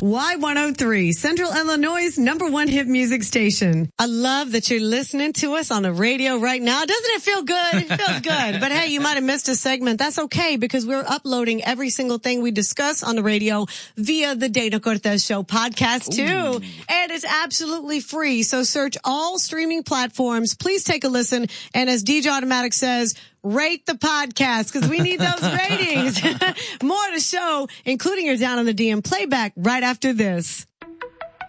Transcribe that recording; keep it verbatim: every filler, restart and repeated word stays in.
Y one oh three, Central Illinois' number one hit music station. I love that you're listening to us on the radio right now. Doesn't it feel good? It feels good. But hey, you might have missed a segment. That's okay, because we're uploading every single thing we discuss on the radio via the Dana Cortez Show podcast too. Ooh. And it's absolutely free. So search all streaming platforms. Please take a listen. And as D J Automatic says, rate the podcast, because we need those ratings. More to show, including your Down on the D M playback right after this.